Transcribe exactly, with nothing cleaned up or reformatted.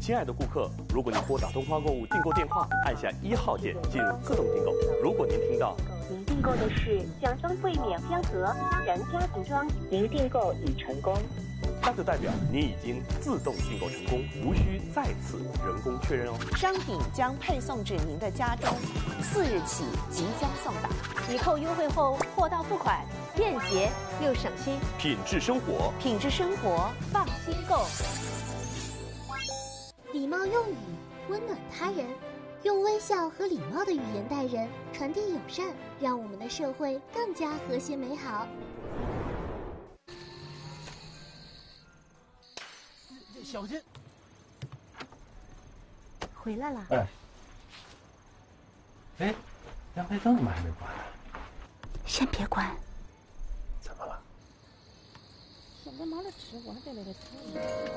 亲爱的顾客，如果您拨打东方购物订购电话，按下一号键进入自动订购。如果您听到您订购的是江中卫冕香盒八人家庭装，您订购已成功， 那就代表您已经自动订购成功，无需再次人工确认哦。 商品将配送至您的家中，四日起即将送达。抵扣优惠后，货到付款，便捷又省心。 品质生活， 品质生活，放心购。 礼貌用语温暖他人，用微笑和礼貌的语言待人，传递友善，让我们的社会更加和谐美好。 小心！ 回来了。 哎，哎，阳台灯怎么还没关呢？ 先别关。 怎么了？ 现在忙着吃，我还在那里吃。